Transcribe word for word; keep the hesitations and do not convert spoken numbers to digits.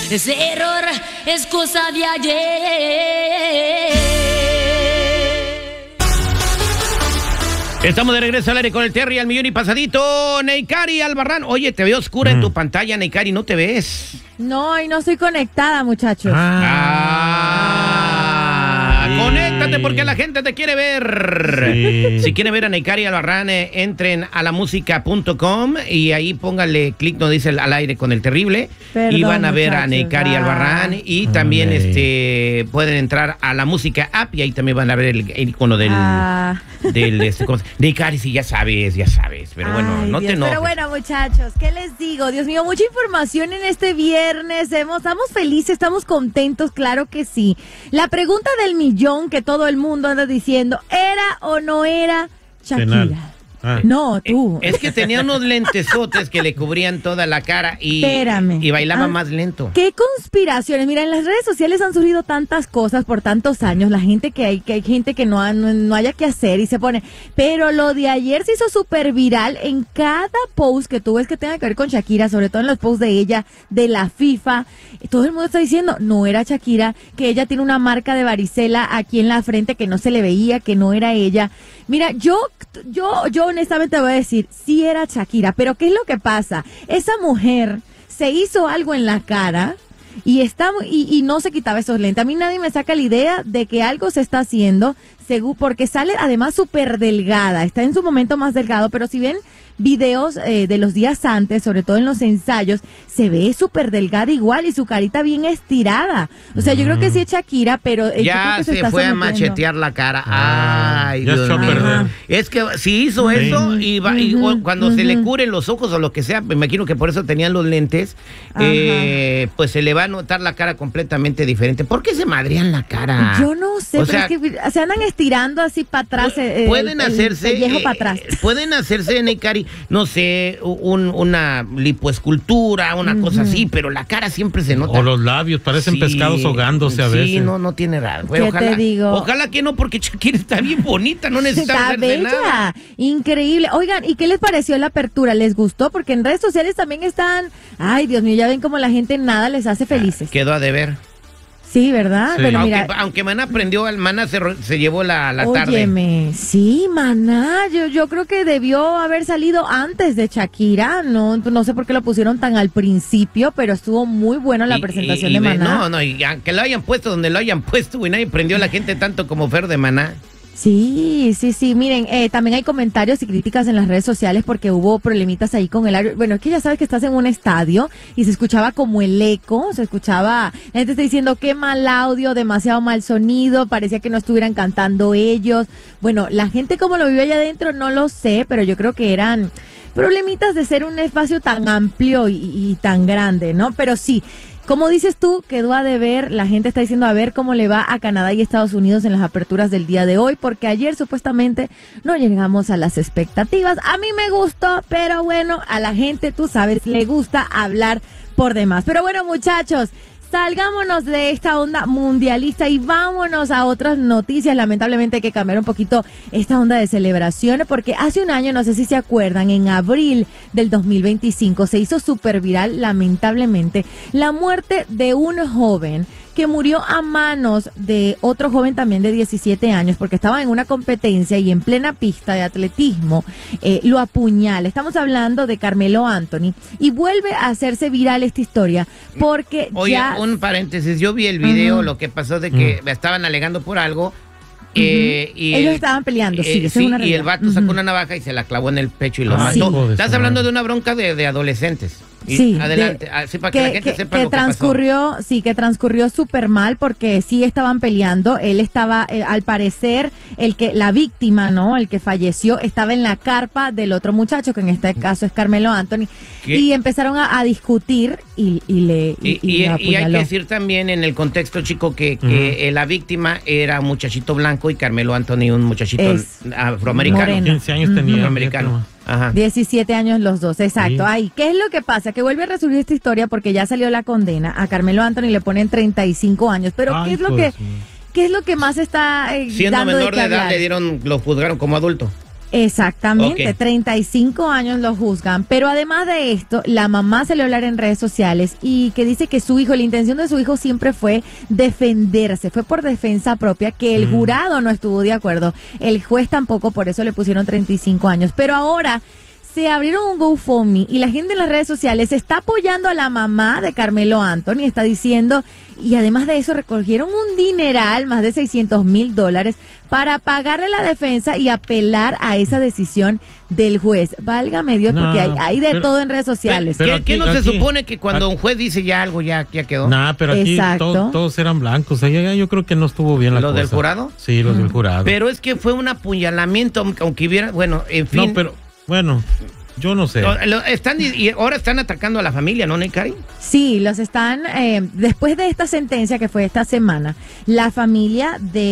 Ese error es cosa de ayer. Estamos de regreso al aire con el Terry al millón y pasadito. Neikari Albarrán. Oye, te veo oscura mm. en tu pantalla, Neikari, ¿no te ves? No, y no estoy conectada, muchachos. Ah, ah sí. Conéctate porque la gente te quiere ver. Sí. Si quieren ver a Neikari Albarrán, eh, entren a la música punto com y ahí pónganle clic donde dice el, al aire con el terrible. Perdón, y van a ver muchachos, a Neikari ah. Albarrán. Y también okay. este pueden entrar a la música app y ahí también van a ver el, el icono del... Ah. del este, Neikari, sí, ya sabes, ya sabes. Pero bueno, Ay, no Dios, te enojes. Pero bueno, muchachos, ¿qué les digo? Dios mío, mucha información en este viernes. Hemos, estamos felices, estamos contentos, claro que sí. La pregunta del millón que todo el mundo anda diciendo, ¿era o no era Shakira? Penal. Ah. No, tú. Es que tenía unos lentesotes que le cubrían toda la cara y, y bailaba ah, más lento. ¿Qué conspiraciones? Mira, en las redes sociales han surgido tantas cosas por tantos años. La gente que hay, que hay gente que no, no, no haya que hacer y se pone. Pero lo de ayer se hizo súper viral en cada post que tú ves que tenga que ver con Shakira, sobre todo en los posts de ella, de la FIFA. Todo el mundo está diciendo, no era Shakira, que ella tiene una marca de varicela aquí en la frente que no se le veía, que no era ella. Mira, yo, yo, yo honestamente voy a decir, sí era Shakira, pero ¿qué es lo que pasa? Esa mujer se hizo algo en la cara y está y, y no se quitaba esos lentes. A mí nadie me saca la idea de que algo se está haciendo, según, porque sale además súper delgada, está en su momento más delgado, pero si ven videos eh, de los días antes, sobre todo en los ensayos, se ve súper delgada igual y su carita bien estirada. O sea, yo creo que sí es Shakira, pero... Eh, ya que se, se fue a machetear la cara. Ah, Ay, ya Dios mío. Es que si hizo sí. eso, y, va, y uh-huh, cuando uh-huh. se le curen los ojos o lo que sea, me imagino que por eso tenían los lentes, eh, pues se le va a notar la cara completamente diferente. ¿Por qué se madrean la cara? Yo no sé, o pero sea, es que se andan estirando así para atrás. Eh, pueden el, hacerse... El, el eh, para atrás. Pueden hacerse, Neikari, no sé, un, una lipoescultura, una uh-huh. cosa así, pero la cara siempre se nota. O los labios, parecen sí, pescados ahogándose a sí, veces. Sí, no, no tiene nada. ¿Qué ojalá, te digo? Ojalá que no, porque Shakira está bien bonita, no necesita está hacerse bella, nada. Increíble. Oigan, ¿y qué les pareció la apertura? ¿Les gustó? Porque en redes sociales también están, ay, Dios mío, ya ven como la gente nada les hace felices. Ah, quedó a deber. Sí, ¿verdad? Sí. Bueno, aunque, mira, aunque Maná aprendió, el Maná se, se llevó la, la tarde. Óyeme, sí, Maná, yo, yo creo que debió haber salido antes de Shakira, no, no sé por qué lo pusieron tan al principio, pero estuvo muy buena la y, presentación y, y de Maná. No, no, y aunque lo hayan puesto donde lo hayan puesto, y nadie prendió a la gente tanto como Fer de Maná. Sí, sí, sí, miren, eh, también hay comentarios y críticas en las redes sociales porque hubo problemitas ahí con el audio. Bueno, es que ya sabes que estás en un estadio y se escuchaba como el eco, se escuchaba, la gente está diciendo qué mal audio, demasiado mal sonido, parecía que no estuvieran cantando ellos. Bueno, la gente como lo vive allá adentro no lo sé, pero yo creo que eran problemitas de ser un espacio tan amplio y, y tan grande, ¿no? Pero sí, como dices tú, quedó a deber, la gente está diciendo a ver cómo le va a Canadá y Estados Unidos en las aperturas del día de hoy, porque ayer supuestamente no llegamos a las expectativas. A mí me gustó, pero bueno, a la gente, tú sabes, le gusta hablar por demás. Pero bueno, muchachos, salgámonos de esta onda mundialista y vámonos a otras noticias. Lamentablemente hay que cambiar un poquito esta onda de celebraciones porque hace un año, no sé si se acuerdan, en abril del dos mil veinticinco se hizo súper viral, lamentablemente, la muerte de un joven que murió a manos de otro joven también de diecisiete años porque estaba en una competencia y en plena pista de atletismo eh, lo apuñala. Estamos hablando de Carmelo Anthony y vuelve a hacerse viral esta historia porque Oye, ya... un paréntesis, yo vi el video, uh-huh. lo que pasó de que uh-huh. me estaban alegando por algo. Uh-huh. Eh, y Ellos estaban peleando, sí, eh, sí, una y el vato uh-huh. sacó una navaja y se la clavó en el pecho y lo ah, mató. sí. Estás hablando de una bronca de, de adolescentes. Y sí, adelante, de, así para que, que la gente que, sepa que lo que transcurrió, pasó. Sí, que transcurrió súper mal porque sí estaban peleando. Él estaba, eh, al parecer, el que la víctima, ¿no? El que falleció estaba en la carpa del otro muchacho, que en este caso es Carmelo Anthony, ¿qué? Y empezaron a, a discutir y, y le y, y, y, y, lo y hay que decir también en el contexto, chico, que, que uh-huh. eh, la víctima era un muchachito blanco y Carmelo Anthony un muchachito es afroamericano. Moreno. quince años tenía. Uh-huh. Afroamericano. Ajá. diecisiete años los dos, exacto. Sí. Ay, ¿qué es lo que pasa? Que vuelve a resurgir esta historia porque ya salió la condena. A Carmelo Anthony le ponen treinta y cinco años. Pero Ay, ¿qué es lo pues, que sí. qué es lo que más está eh, siendo dando menor de, de edad le dieron, lo juzgaron como adulto? Exactamente, Okay. treinta y cinco años lo juzgan, pero además de esto, la mamá se le hablar en redes sociales y que dice que su hijo, la intención de su hijo siempre fue defenderse, fue por defensa propia, que el Mm. jurado no estuvo de acuerdo, el juez tampoco, por eso le pusieron treinta y cinco años, pero ahora se abrieron un GoFundMe y la gente en las redes sociales está apoyando a la mamá de Carmelo Anthony, está diciendo, y además de eso recogieron un dineral, más de seiscientos mil dólares, para pagarle la defensa y apelar a esa decisión del juez. Válgame Dios, No, porque hay, hay de pero- todo en redes sociales. pero ¿Qué, aquí- qué no se aquí- supone que cuando aquí- un juez dice ya algo, ya, ya quedó? Nah, pero aquí Exacto. to- todos eran blancos. O sea, ya- yo creo que no estuvo bien la ¿Los cosa. del jurado? Sí, los del jurado. Pero es que fue un apuñalamiento, aunque hubiera, bueno, en fin. no, pero bueno, yo no sé. Lo- lo- están, y ahora están atacando a la familia, ¿no, Necari? Sí, los están, eh, después de esta sentencia que fue esta semana, la familia de